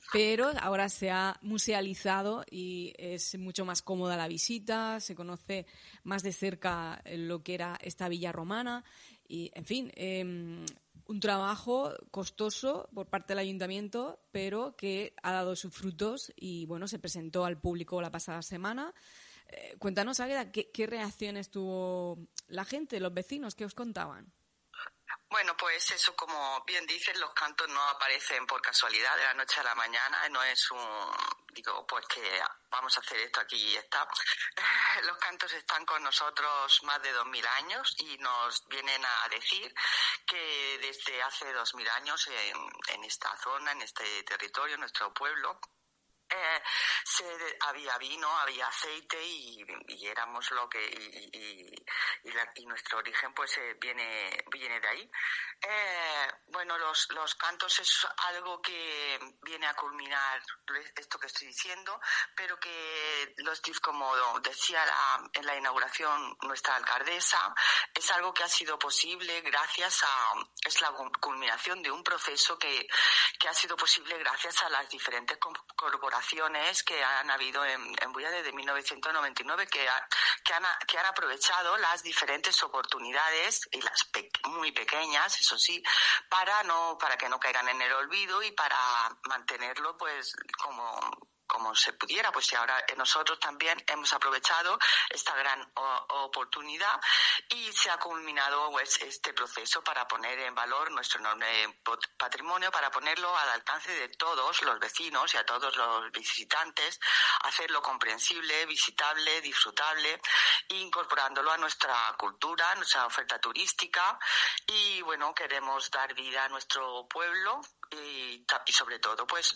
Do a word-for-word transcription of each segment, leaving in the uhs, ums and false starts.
pero ahora se ha musealizado y es mucho más cómoda la visita, se conoce más de cerca lo que era esta villa romana y, en fin, eh, un trabajo costoso por parte del ayuntamiento, pero que ha dado sus frutos y, bueno, se presentó al público la pasada semana. Eh, cuéntanos, Águeda, ¿qué, qué reacciones tuvo la gente, los vecinos? ¿Qué os contaban? Bueno, pues eso, como bien dices, los cantos no aparecen por casualidad de la noche a la mañana, no es un, digo, pues que vamos a hacer esto aquí y está. Los cantos están con nosotros más de dos mil años y nos vienen a decir que desde hace dos mil años en, en esta zona, en este territorio, en nuestro pueblo, Eh, se, había vino, había aceite y, y éramos lo que y, y, y, la, y nuestro origen pues eh, viene viene de ahí. Eh, bueno, los los cantos es algo que viene a culminar esto que estoy diciendo, pero que los como decía la, en la inauguración nuestra alcaldesa, es algo que ha sido posible gracias a es la culminación de un proceso que que ha sido posible gracias a las diferentes corporaciones que han habido en, en Bulla desde mil novecientos noventa y nueve que, ha, que, han, que han aprovechado las diferentes oportunidades y las pe- muy pequeñas, eso sí, para no para que no caigan en el olvido y para mantenerlo pues como como se pudiera, pues y ahora nosotros también hemos aprovechado esta gran o, oportunidad y se ha culminado pues este proceso para poner en valor nuestro enorme patrimonio, para ponerlo al alcance de todos los vecinos y a todos los visitantes, hacerlo comprensible, visitable, disfrutable, incorporándolo a nuestra cultura, a nuestra oferta turística y bueno, queremos dar vida a nuestro pueblo y, y sobre todo pues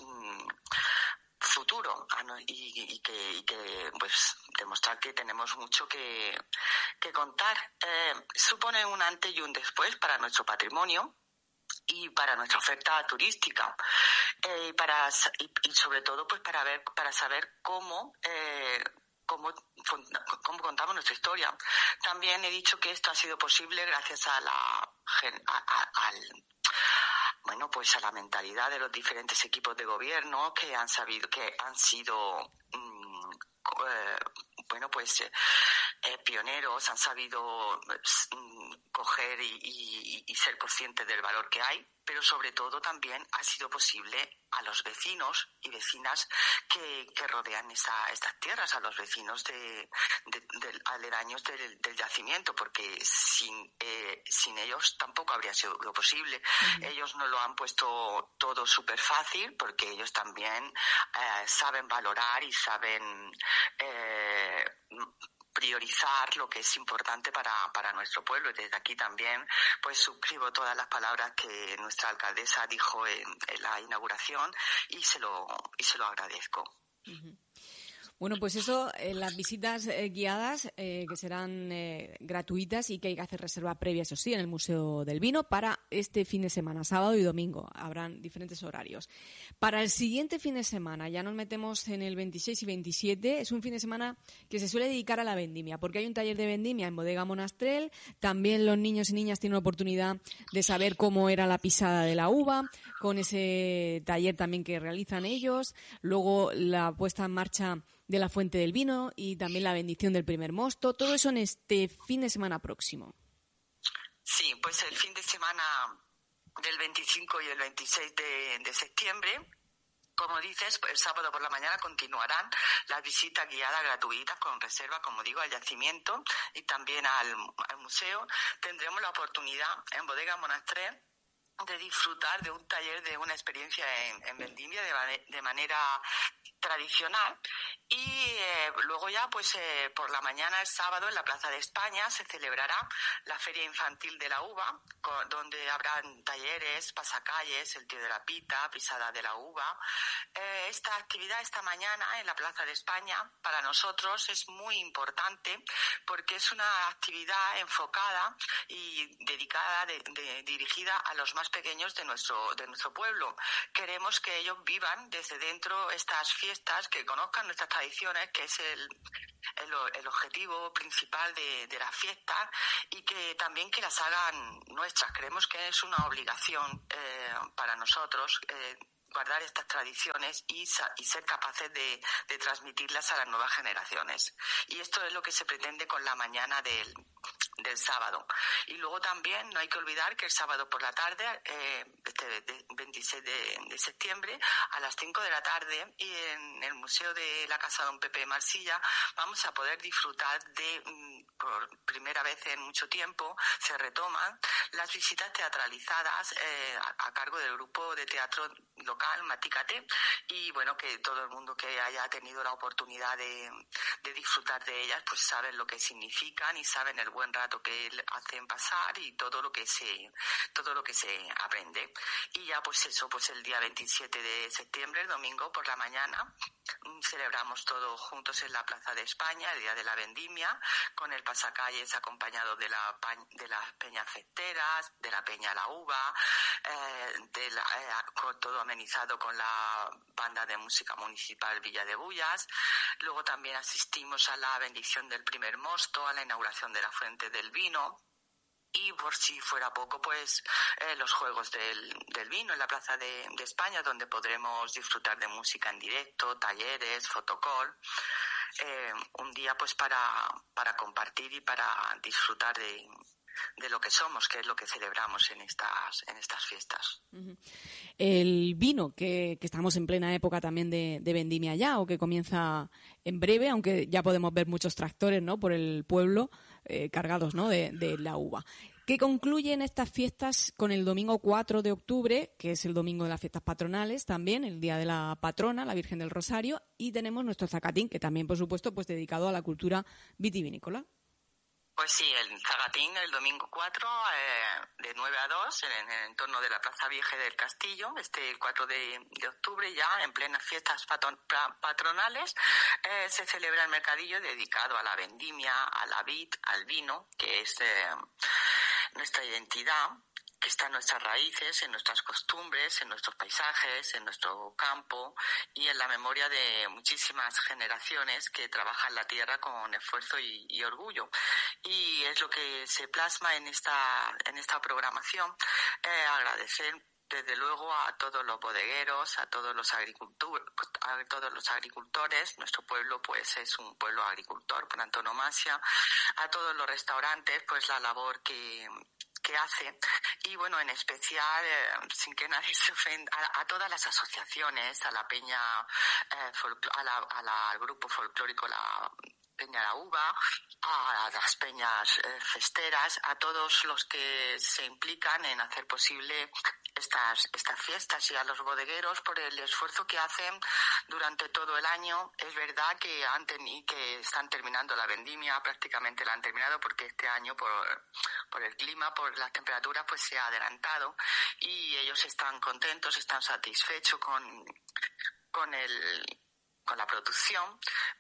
futuro y, y, que, y que pues demostrar que tenemos mucho que, que contar. Eh, supone un antes y un después para nuestro patrimonio y para nuestra oferta turística eh, y para y, y sobre todo pues para ver para saber cómo eh, Cómo, cómo contamos nuestra historia. También he dicho que esto ha sido posible gracias a la a, a, al bueno, pues a la mentalidad de los diferentes equipos de gobierno que han sabido, que han sido, mmm, eh, bueno, pues eh, pioneros, han sabido mmm, coger y, y, y ser conscientes del valor que hay, pero sobre todo también ha sido posible a los vecinos y vecinas que, que rodean esa, estas tierras, a los vecinos de, de, de aledaños del, del yacimiento, porque sin, eh, sin ellos tampoco habría sido lo posible. Uh-huh. Ellos no lo han puesto todo súper fácil, porque ellos también eh, saben valorar y saben eh, priorizar lo que es importante para, para nuestro pueblo. Y desde aquí también pues suscribo todas las palabras que nuestra alcaldesa dijo en, en la inauguración y se lo y se lo agradezco. Uh-huh. Bueno, pues eso, eh, las visitas eh, guiadas eh, que serán eh, gratuitas y que hay que hacer reserva previa, eso sí, en el Museo del Vino para este fin de semana, sábado y domingo. Habrán diferentes horarios. Para el siguiente fin de semana, ya nos metemos en el veintiséis y veintisiete, es un fin de semana que se suele dedicar a la vendimia, porque hay un taller de vendimia en Bodega Monastrell. También los niños y niñas tienen la oportunidad de saber cómo era la pisada de la uva, con ese taller también que realizan ellos. Luego la puesta en marcha de la fuente del vino y también la bendición del primer mosto. Todo eso en este fin de semana próximo. Sí, pues el fin de semana del veinticinco y el veintiséis de, de septiembre, como dices, el sábado por la mañana continuarán las visitas guiadas gratuitas con reserva, como digo, al yacimiento y también al, al museo. Tendremos la oportunidad en Bodega Monastrell de disfrutar de un taller, de una experiencia en, en vendimia de, de manera tradicional y eh, luego ya pues eh, por la mañana el sábado en la Plaza de España se celebrará la Feria Infantil de la Uva, con, donde habrán talleres, pasacalles, el tío de la pita, pisada de la uva. Eh, esta actividad esta mañana en la Plaza de España para nosotros es muy importante porque es una actividad enfocada y dedicada, de, de, dirigida a los más pequeños de nuestro de nuestro pueblo. Queremos que ellos vivan desde dentro estas fiestas, que conozcan nuestras tradiciones, que es el el, el objetivo principal de, de las fiestas, y que también que las hagan nuestras. Creemos que es una obligación eh, para nosotros eh, guardar estas tradiciones y, y ser capaces de, de transmitirlas a las nuevas generaciones. Y esto es lo que se pretende con la mañana del, del sábado. Y luego también no hay que olvidar que el sábado por la tarde, eh, este de veintiséis de septiembre, a las cinco de la tarde, y en el Museo de la Casa Don Pepe de Marsilla, vamos a poder disfrutar de, por primera vez en mucho tiempo, se retoman las visitas teatralizadas eh, a, a cargo del grupo de teatro local Maticate, y bueno, que todo el mundo que haya tenido la oportunidad de, de disfrutar de ellas, pues saben lo que significan y saben el buen rato que hacen pasar y todo lo que se todo lo que se aprende. Y ya pues eso, pues el día veintisiete de septiembre, el domingo por la mañana, celebramos todos juntos en la Plaza de España, el Día de la Vendimia, con el pasacalles acompañado de la de las peñas festeras, de la Peña La Uva, eh, de la, eh, con todo amenizado con la banda de música municipal Villa de Bullas. Luego también asistimos a la bendición del primer mosto, a la inauguración de la Fuente del Vino. Y por si fuera poco, pues eh, los Juegos del, del Vino en la Plaza de, de España, donde podremos disfrutar de música en directo, talleres, fotocall. Eh, un día pues para, para compartir y para disfrutar de, de lo que somos, que es lo que celebramos en estas, en estas fiestas. Uh-huh. El vino, que, que estamos en plena época también de, de vendimia ya, o que comienza en breve, aunque ya podemos ver muchos tractores, ¿no?, por el pueblo, eh, cargados, ¿no?, de, de la uva. Que concluyen estas fiestas con el domingo cuatro de octubre, que es el domingo de las fiestas patronales también, el día de la patrona, la Virgen del Rosario, y tenemos nuestro Zacatín, que también, por supuesto, pues dedicado a la cultura vitivinícola. Pues sí, el Zagatín el domingo cuatro, eh, de nueve a dos, en el entorno de la Plaza Vieja del Castillo, este cuatro de octubre, ya en plenas fiestas patron, patronales, eh, se celebra el mercadillo dedicado a la vendimia, a la vid, al vino, que es eh, nuestra identidad, que está en nuestras raíces, en nuestras costumbres, en nuestros paisajes, en nuestro campo y en la memoria de muchísimas generaciones que trabajan la tierra con esfuerzo y, y orgullo. Y es lo que se plasma en esta, en esta programación. Eh, agradecer desde luego a todos los bodegueros, a todos los agricultores, a todos los agricultores. Nuestro pueblo pues es un pueblo agricultor por antonomasia. A todos los restaurantes, pues la labor que que hace, y bueno, en especial, eh, sin que nadie se ofenda, a, a todas las asociaciones, a la peña, eh, a la, a la, al grupo folclórico La Peña La Uva, a las peñas eh, festeras, a todos los que se implican en hacer posible estas estas fiestas, y a los bodegueros por el esfuerzo que hacen durante todo el año. Es verdad que han tenido, que están terminando la vendimia, prácticamente la han terminado, porque este año por por el clima, por las temperaturas, pues se ha adelantado, y ellos están contentos, están satisfechos con con el con la producción,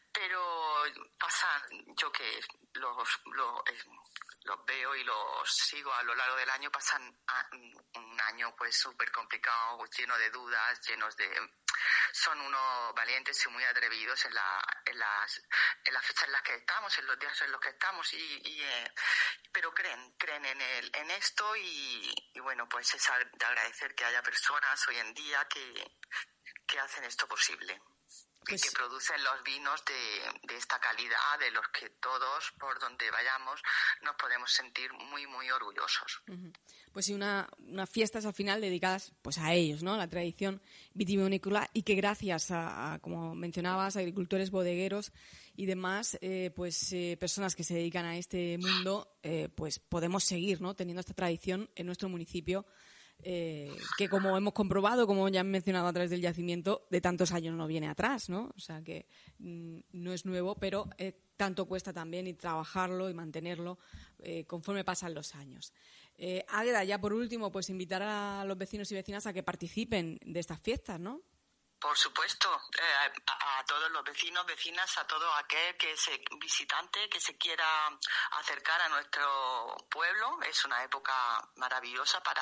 pero pasan, yo que los, los los veo y los sigo a lo largo del año, pasan a, un año pues súper complicado, lleno de dudas, llenos de... Son unos valientes y muy atrevidos en, la, en, las, en las fechas en las que estamos, en los días en los que estamos, y, y eh, pero creen, creen en el, en esto, y, y bueno, pues es de agradecer que haya personas hoy en día que, que hacen esto posible. Pues, que producen los vinos de, de esta calidad, de los que todos, por donde vayamos, nos podemos sentir muy, muy orgullosos. Uh-huh. Pues sí, una, unas fiestas al final dedicadas pues a ellos, ¿no? La tradición vitivinícola, y que gracias a, a como mencionabas, agricultores, bodegueros y demás, eh, pues eh, personas que se dedican a este mundo, eh, pues podemos seguir, ¿no?, teniendo esta tradición en nuestro municipio. Eh, que como hemos comprobado, como ya han mencionado a través del yacimiento, de tantos años no viene atrás, ¿no? O sea que mm, no es nuevo, pero eh, tanto cuesta también y trabajarlo y mantenerlo eh, conforme pasan los años. Eh, Águeda, ya por último, pues invitar a los vecinos y vecinas a que participen de estas fiestas, ¿no? Por supuesto, eh, a, a todos los vecinos, vecinas, a todo aquel que se visitante que se quiera acercar a nuestro pueblo. Es una época maravillosa para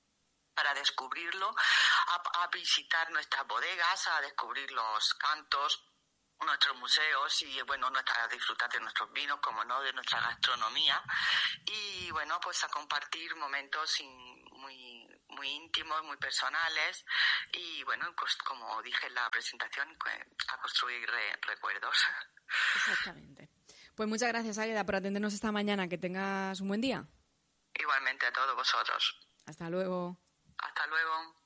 para descubrirlo, a, a visitar nuestras bodegas, a descubrir los cantos, nuestros museos, y bueno, a disfrutar de nuestros vinos, como no, de nuestra gastronomía, y bueno, pues a compartir momentos muy muy íntimos, muy personales y, bueno, pues como dije en la presentación, pues, a construir re- recuerdos. Exactamente. Pues muchas gracias, Águeda, por atendernos esta mañana. Que tengas un buen día. Igualmente a todos vosotros. Hasta luego. Hasta luego.